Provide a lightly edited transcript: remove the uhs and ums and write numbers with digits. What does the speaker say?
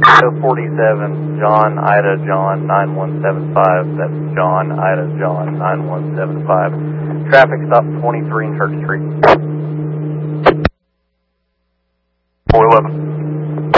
47, John, Ida, John, 9175. That's John, Ida, John, 9175. Traffic stop 23 in Church Street. 411.